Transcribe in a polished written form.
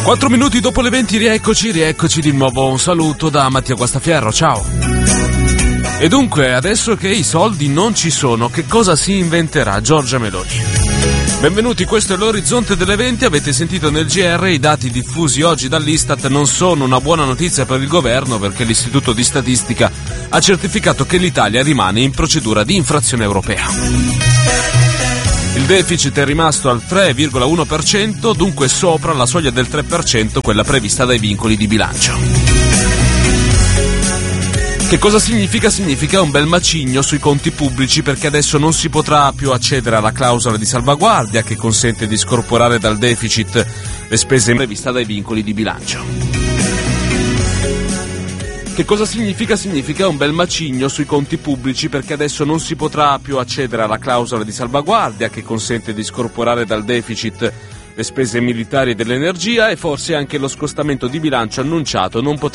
4 minuti dopo le 20, rieccoci di nuovo. Un saluto da Mattia Guastafierro, ciao. E dunque, adesso che i soldi non ci sono, che cosa si inventerà Giorgia Meloni? Benvenuti, questo è l'Orizzonte delle 20, avete sentito nel GR, i dati diffusi oggi dall'Istat non sono una buona notizia per il governo perché l'Istituto di Statistica ha certificato che l'Italia rimane in procedura di infrazione europea. Il deficit è rimasto al 3,1%, dunque sopra la soglia del 3%, quella prevista dai vincoli di bilancio. Che cosa significa? Significa un bel macigno sui conti pubblici perché adesso non si potrà più accedere alla clausola di salvaguardia che consente di scorporare dal deficit le spese previste dai vincoli di bilancio. Che cosa significa? Significa un bel macigno sui conti pubblici perché adesso non si potrà più accedere alla clausola di salvaguardia che consente di scorporare dal deficit le spese militari e dell'energia e forse anche lo scostamento di bilancio annunciato non potrà